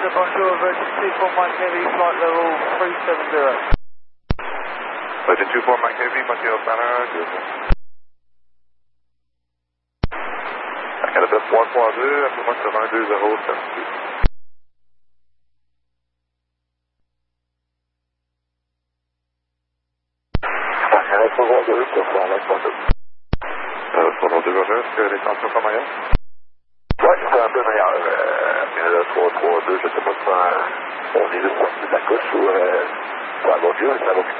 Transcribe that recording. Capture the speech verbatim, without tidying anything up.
Canada, bonjour, Virgin two four Mike Heavy, flight level three seven zero. Virgin two four Mike Heavy, Montreal Center, good. Canada trois trois deux, appelez-moi sur un deux zéro sept deux. Canada trois trois deux, trois trois deux. Euh, trois trois deux, Roger, est-ce que les tensions sont meilleures? Oui, c'est un peu meilleur. Euh, Canada trois trois deux, je ne sais pas si on est juste sorti de la couche ou euh, ça va mieux, ça va plus